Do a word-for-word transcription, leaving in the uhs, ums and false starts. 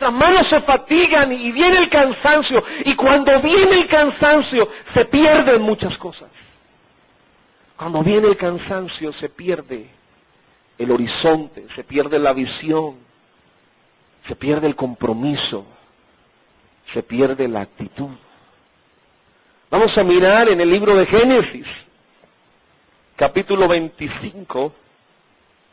nuestras manos se fatigan y viene el cansancio. Y cuando viene el cansancio se pierden muchas cosas. Cuando viene el cansancio se pierde el horizonte, se pierde la visión, se pierde el compromiso, se pierde la actitud. Vamos a mirar en el libro de Génesis, capítulo veinticinco,